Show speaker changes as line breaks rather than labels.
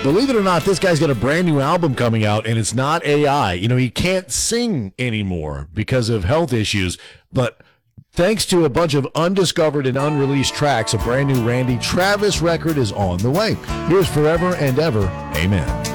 Believe it or not, this guy's got a brand new album coming out, and it's not AI. You know, he can't sing anymore because of health issues, but thanks to a bunch of undiscovered and unreleased tracks, a brand new Randy Travis record is on the way. Here's Forever and Ever. Amen.